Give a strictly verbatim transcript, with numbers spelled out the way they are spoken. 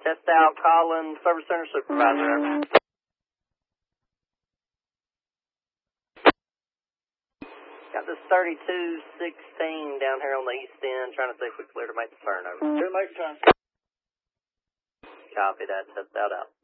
Test out, Colin, Service Center Supervisor. Got this thirty-two sixteen down here on the east end, trying to see if we clear to make the turnover. Clear to make the turn. Copy that, test out out.